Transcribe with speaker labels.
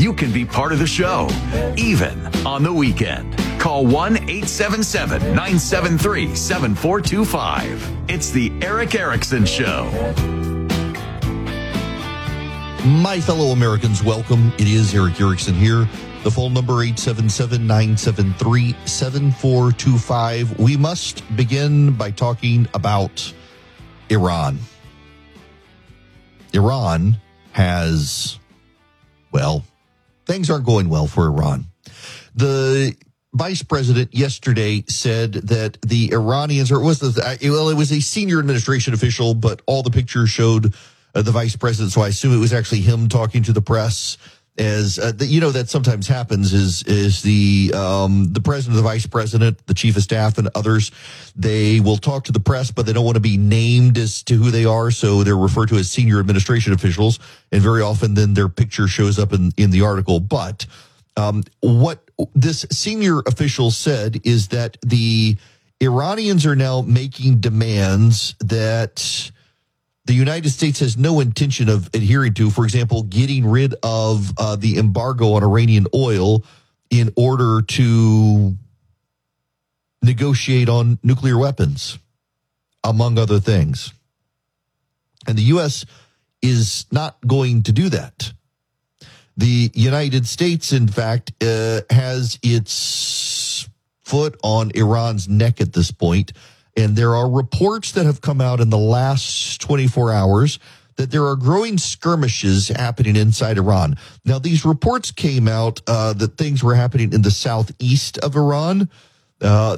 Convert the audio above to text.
Speaker 1: you can be part of the show, even on the weekend. Call 1-877-973-7425. It's the Erick Erickson Show.
Speaker 2: My fellow Americans, welcome. It is Erick Erickson here. The phone number 877-973-7425. We must begin by talking about Iran. Iran has, well, things aren't going well for Iran. The vice president yesterday said that the Iranians, or it was a senior administration official, but all the pictures showed the vice president, so I assume it was actually him talking to the press. As that sometimes happens is the president, the vice president, the chief of staff, and others, they will talk to the press, but they don't want to be named as to who they are, so they're referred to as senior administration officials, and very often then their picture shows up in the article. But what this senior official said is that the Iranians are now making demands that the United States has no intention of adhering to, for example, getting rid of the embargo on Iranian oil in order to negotiate on nuclear weapons, among other things. And the U.S. is not going to do that. The United States, in fact, has its foot on Iran's neck at this point. And there are reports that have come out in the last 24 hours that there are growing skirmishes happening inside Iran. Now, these reports came out that things were happening in the southeast of Iran.